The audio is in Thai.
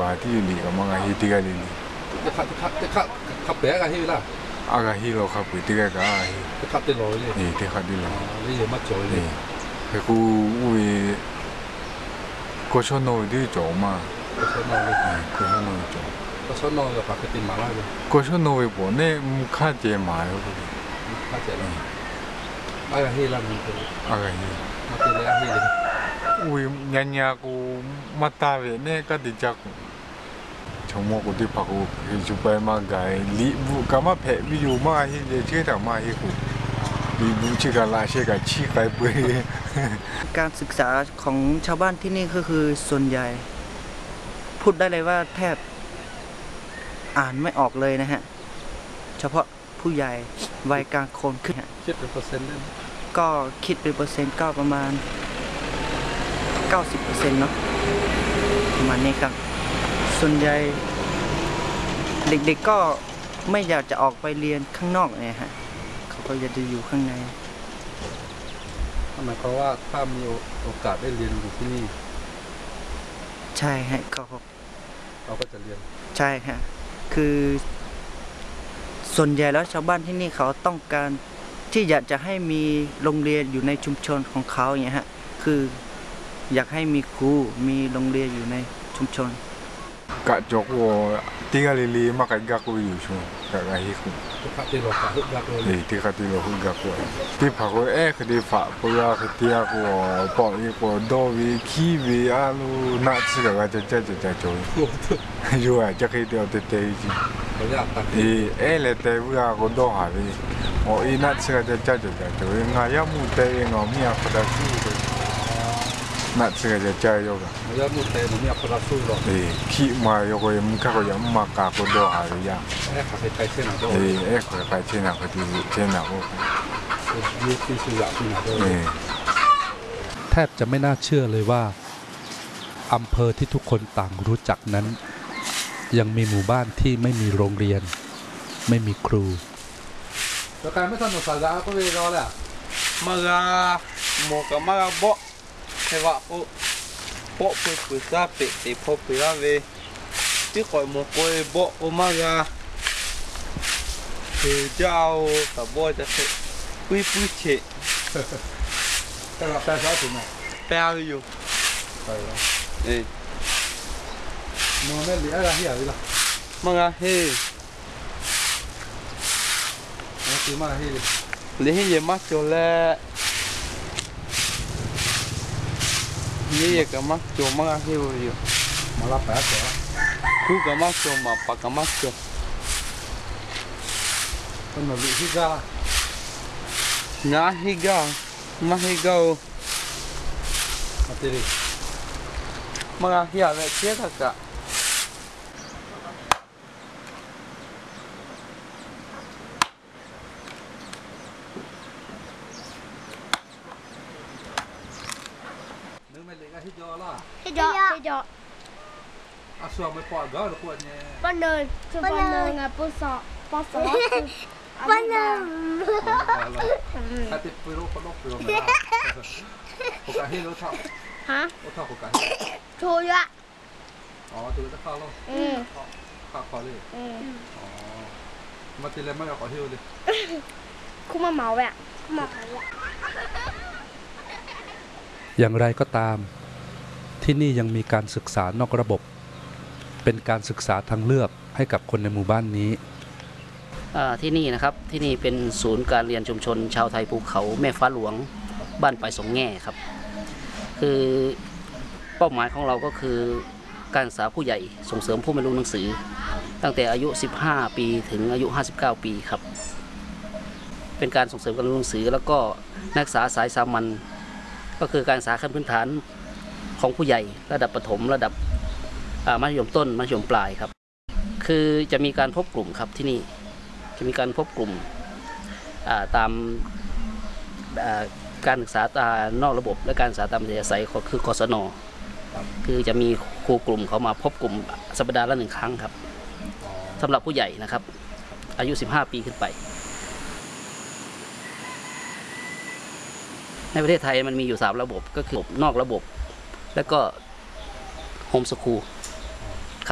ba ti li ka ma hi ti ga li li ขับเป๋กันที่ละ aga hi lo kha pu ti ga ka hi ขับติดลอยเลย ti kha ti lo นี่ยังมาจ่อยเลย he ku wi ko cho no di jo ma ก็ชนนอย ko cho no jo ก็ชนนอยกับปากติดมาเลย ko cho no wi bo ne kha je ma yo ku เข้าใจแล้วอะไรที่เรามีตัว aga hi มาติดแล้วที่เลย wi nya nya ku ma ta ve ne ka ti ja ku 정말 어디 파고 주발마가 리부가마 배비유마 히 제다마 히고 리부치가 라시가 치가이 뿌리 การศึกษาของชาวบ้านที่นี่ก็คือส่วนใหญ่พูดได้เลยว่าแทบอ่านไม่ออกเลยนะฮะเฉพาะผู้ใหญ่วัยกลางคนขึ้นคิดเป็นเปอร์เซ็นต์ได้ก็คิดเป็นเปอร์เซ็นต์ก็ประมาณ 90% เนาะประมาณนี้ครับส่วนใหญ่เด็กๆก็ไม่อยากจะออกไปเรียนข้างนอกเนี่ยฮะเขาก็อยากจะอยู่ข้างในหมายความว่าถ้ามีโอกาสได้เรียนอยู่ที่นี่ใช่ฮะเราก็จะเรียนใช่ฮะคือส่วนใหญ่แล้วชาวบ้านที่นี่เขาต้องการที่อยากจะให้มีโรงเรียนอยู่ในชุมชนของเขาอย่างเงี้ยฮะคืออยากให้มีครูมีโรงเรียนอยู่ในชุมชนกะจกวติกะลิลีมากักกูอยู่ชูกะกะฮิคุขับติดลอยกับฮึกยักเลยติกะติโลฮึกะกูติพะกูคดิฟะปุยาคติยากูปออีกูโดวิคีวิอาลูนาซิกะจะโจอยู่อ่ะจะคิดเดียวเตจิเขาอยากตัดเลเตวิอากูโดหาวิโออีนาซิกะจะโจงายามูเตงอมีอาฟดาซู那这个就加油了。 我要木头，我们要把它收了。 起码有个唔卡个有唔加个多下个呀。 还是开钱了都。 会开钱了，就是钱了我。 แทบจะไม่น่าเชื่อเลยว่าอำเภอที่ทุกคนต่างรู้จักนั้นยังมีหมู่บ้านที่ไม่มีโรงเรียนไม่มีครูแล้วการไม่สนุกสาระก็เลยรอแหละมาโมกับมาบ่ใช่ว่าโปะปุยซาเปะติพอปุยละเวที่คอยโมกอยบ่โอมากาคือเจ้าตะบ่จะเสปุยเฉะแต่เราแปลภาษาถูกไหมแปลอยู่ไปแล้วโมเมลีอะไรเหี้ยดิล่ะมากาเฮ้มาตีมาเฮ้เลยเฮ้ยมาโจแล้วนี่ก็มักโจมากเฮียวอยู่มาลับแป๊บเดียวคู่ก็มักโจมาปากก็มักโจเป็นแบบฮิกาน้าฮิกามาฮิกามาตีดิมาเฮียแบบเชี่ยทักกะ Hijau. Asal mai pot gau dah kuat ni. Panel. Panel ngah posok. Panel. Hati perlu peluk perlu mana. Bukan hilu tak. Hah? Tak bukan. Cuya. Oh, tu dah kalau. Tak kalau. Oh. Mati lemah ya kau hilu deh. Ku mau mau ya. Mau ya. อย่างไรก็ตามที่นี่ยังมีการศึกษานอกระบบเป็นการศึกษาทางเลือกให้กับคนในหมู่บ้านนี้ที่นี่นะครับที่นี่เป็นศูนย์การเรียนชุมชนชาวไทยภูเขาแม่ฟ้าหลวงบ้านปลายสองแง่ครับคือเป้าหมายของเราก็คือการศึกษาผู้ใหญ่ส่งเสริมผู้ไม่รู้หนังสือตั้งแต่อายุ15ปีถึงอายุ59ปีครับเป็นการส่งเสริมการเรียนหนังสือแล้วก็นักศึกษาสายสามัญก็คือการศึกษาขั้นพื้นฐานของผู้ใหญ่ระดับประถมระดับมัธยมต้นมัธยมปลายครับคือจะมีการพบกลุ่มครับที่นี่จะมีการพบกลุ่มตามการศึกษานอกระบบและการศึกษาตามอัธยาศัยคือกศน.คือจะมีครูกลุ่มเขามาพบกลุ่มสัปดาห์ละ1 ครั้งครับสำหรับผู้ใหญ่นะครับอายุ15 ปีขึ้นไปในประเทศไทยมันมีอยู่3 ระบบก็คือนอกระบบและก็โฮมสคูล